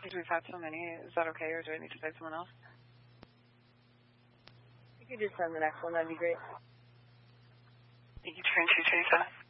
because we've had so many. Is that okay, or do I need to say someone else? You could just send the next one. That'd be great. Thank you, Teresa.